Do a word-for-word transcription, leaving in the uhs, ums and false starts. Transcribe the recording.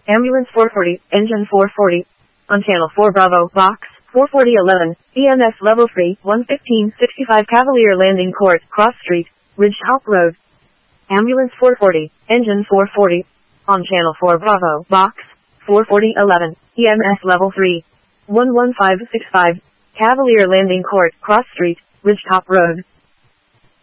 Ambulance four forty, engine four forty. On channel four Bravo, box, four forty eleven, E M S level three, one fifteen sixty-five Cavalier Landing Court, Cross Street, Ridgetop Road. Ambulance four forty, engine four forty. On channel four Bravo, box, four forty eleven, E M S level three, one one five six five, Cavalier Landing Court, Cross Street, Ridgetop Road.